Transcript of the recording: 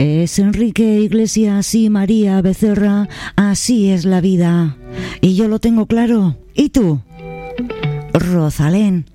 Es Enrique Iglesias y María Becerra, así es la vida. Y yo lo tengo claro. ¿Y tú? Rosalén.